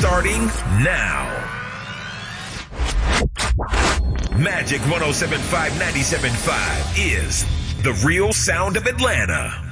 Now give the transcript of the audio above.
starting now. Magic 107.5, 97.5 is the real sound of Atlanta.